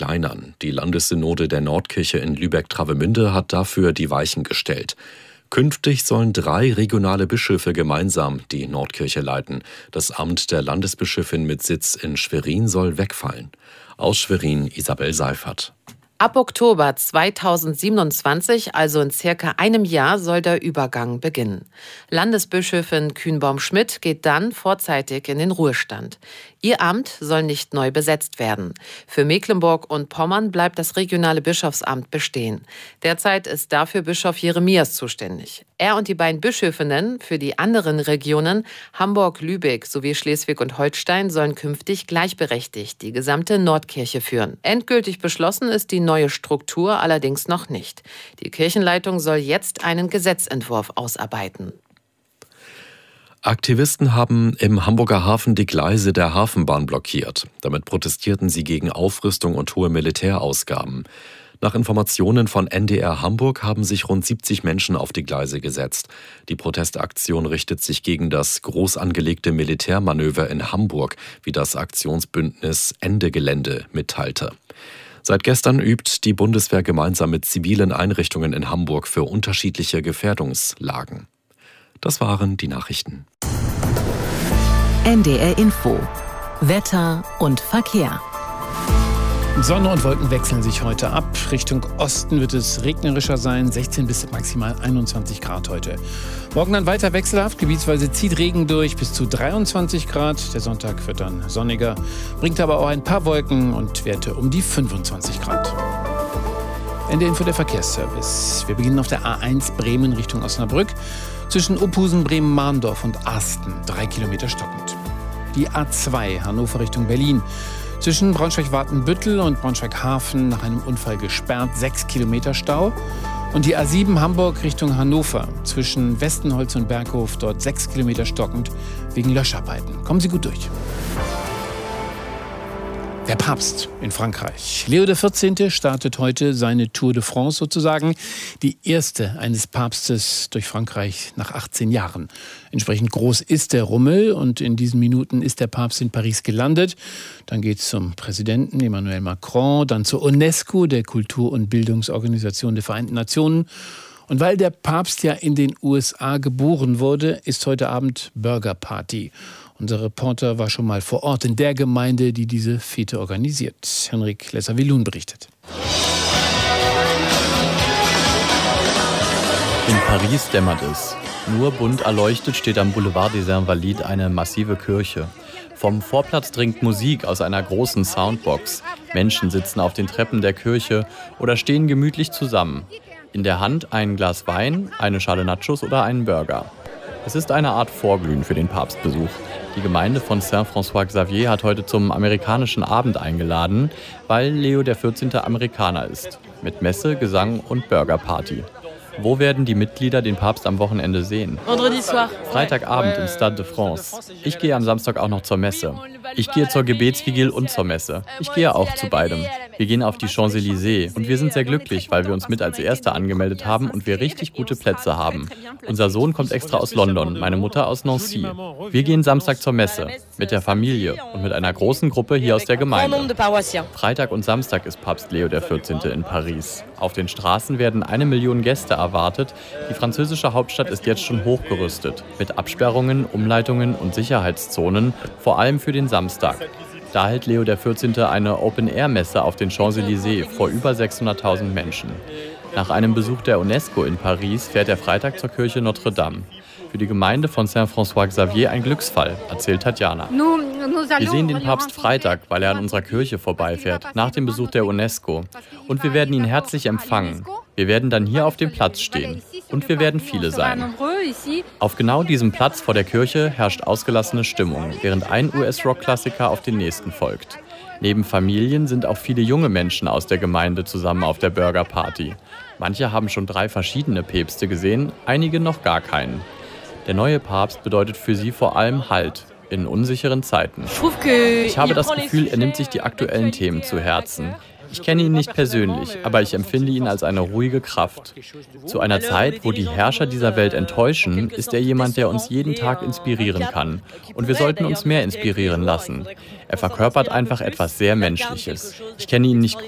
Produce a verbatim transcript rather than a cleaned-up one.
verkleinern. Die Landessynode der Nordkirche in Lübeck-Travemünde hat dafür die Weichen gestellt. Künftig sollen drei regionale Bischöfe gemeinsam die Nordkirche leiten. Das Amt der Landesbischöfin mit Sitz in Schwerin soll wegfallen. Aus Schwerin Isabel Seifert. Ab Oktober zweitausendsiebenundzwanzig, also in circa einem Jahr, soll der Übergang beginnen. Landesbischöfin Kühnbaum-Schmidt geht dann vorzeitig in den Ruhestand. Ihr Amt soll nicht neu besetzt werden. Für Mecklenburg und Pommern bleibt das regionale Bischofsamt bestehen. Derzeit ist dafür Bischof Jeremias zuständig. Er und die beiden Bischöfinnen für die anderen Regionen Hamburg, Lübeck sowie Schleswig und Holstein sollen künftig gleichberechtigt die gesamte Nordkirche führen. Endgültig beschlossen ist die neue Struktur allerdings noch nicht. Die Kirchenleitung soll jetzt einen Gesetzentwurf ausarbeiten. Aktivisten haben im Hamburger Hafen die Gleise der Hafenbahn blockiert. Damit protestierten sie gegen Aufrüstung und hohe Militärausgaben. Nach Informationen von N D R Hamburg haben sich rund siebzig Menschen auf die Gleise gesetzt. Die Protestaktion richtet sich gegen das groß angelegte Militärmanöver in Hamburg, wie das Aktionsbündnis Ende Gelände mitteilte. Seit gestern übt die Bundeswehr gemeinsam mit zivilen Einrichtungen in Hamburg für unterschiedliche Gefährdungslagen. Das waren die Nachrichten. N D R Info. Wetter und Verkehr. Sonne und Wolken wechseln sich heute ab. Richtung Osten wird es regnerischer sein, sechzehn bis maximal einundzwanzig Grad heute. Morgen dann weiter wechselhaft, gebietsweise zieht Regen durch bis zu dreiundzwanzig Grad. Der Sonntag wird dann sonniger, bringt aber auch ein paar Wolken und Werte um die fünfundzwanzig Grad. Ende Info der Verkehrsservice. Wir beginnen auf der A eins Bremen Richtung Osnabrück. Zwischen Opusen, Bremen-Mahndorf und Asten, drei Kilometer stockend. Die A zwei Hannover Richtung Berlin. Zwischen Braunschweig-Watenbüttel und Braunschweig-Hafen nach einem Unfall gesperrt, sechs Kilometer Stau. Und die A sieben Hamburg Richtung Hannover. Zwischen Westenholz und Berghof, dort sechs Kilometer stockend wegen Löscharbeiten. Kommen Sie gut durch. Der Papst in Frankreich. Leo der vierzehnte startet heute seine Tour de France sozusagen. Die erste eines Papstes durch Frankreich nach achtzehn Jahren. Entsprechend groß ist der Rummel und in diesen Minuten ist der Papst in Paris gelandet. Dann geht es zum Präsidenten Emmanuel Macron, dann zur UNESCO, der Kultur- und Bildungsorganisation der Vereinten Nationen. Und weil der Papst ja in den U S A geboren wurde, ist heute Abend Burger Party. Unser Reporter war schon mal vor Ort in der Gemeinde, die diese Fete organisiert. Henrik Lesser-Willun berichtet. In Paris dämmert es. Nur bunt erleuchtet steht am Boulevard des Invalides eine massive Kirche. Vom Vorplatz dringt Musik aus einer großen Soundbox. Menschen sitzen auf den Treppen der Kirche oder stehen gemütlich zusammen. In der Hand ein Glas Wein, eine Schale Nachos oder einen Burger. Es ist eine Art Vorglühen für den Papstbesuch. Die Gemeinde von Saint-François-Xavier hat heute zum amerikanischen Abend eingeladen, weil Leo der vierzehnte Amerikaner ist. Mit Messe, Gesang und Burgerparty. Wo werden die Mitglieder den Papst am Wochenende sehen? Freitagabend im Stade de France. Ich gehe am Samstag auch noch zur Messe. Ich gehe zur Gebetsvigil und zur Messe. Ich gehe auch zu beidem. Wir gehen auf die Champs-Élysées und wir sind sehr glücklich, weil wir uns mit als Erste angemeldet haben und wir richtig gute Plätze haben. Unser Sohn kommt extra aus London, meine Mutter aus Nancy. Wir gehen Samstag zur Messe mit der Familie und mit einer großen Gruppe hier aus der Gemeinde. Freitag und Samstag ist Papst Leo der vierzehnte in Paris. Auf den Straßen werden eine Million Gäste erwartet. Die französische Hauptstadt ist jetzt schon hochgerüstet. Mit Absperrungen, Umleitungen und Sicherheitszonen, vor allem für den Samstag. Da hält Leo der vierzehnte eine Open-Air-Messe auf den Champs-Élysées vor über sechshunderttausend Menschen. Nach einem Besuch der UNESCO in Paris fährt er Freitag zur Kirche Notre-Dame. Für die Gemeinde von Saint-François-Xavier ein Glücksfall, erzählt Tatjana. Wir sehen den Papst Freitag, weil er an unserer Kirche vorbeifährt, nach dem Besuch der UNESCO. Und wir werden ihn herzlich empfangen. Wir werden dann hier auf dem Platz stehen. Und wir werden viele sein. Auf genau diesem Platz vor der Kirche herrscht ausgelassene Stimmung, während ein U S-Rock-Klassiker auf den nächsten folgt. Neben Familien sind auch viele junge Menschen aus der Gemeinde zusammen auf der Burger Party. Manche haben schon drei verschiedene Päpste gesehen, einige noch gar keinen. Der neue Papst bedeutet für sie vor allem Halt in unsicheren Zeiten. Ich habe das Gefühl, er nimmt sich die aktuellen Themen zu Herzen. Ich kenne ihn nicht persönlich, aber ich empfinde ihn als eine ruhige Kraft. Zu einer Zeit, wo die Herrscher dieser Welt enttäuschen, ist er jemand, der uns jeden Tag inspirieren kann. Und wir sollten uns mehr inspirieren lassen. Er verkörpert einfach etwas sehr Menschliches. Ich kenne ihn nicht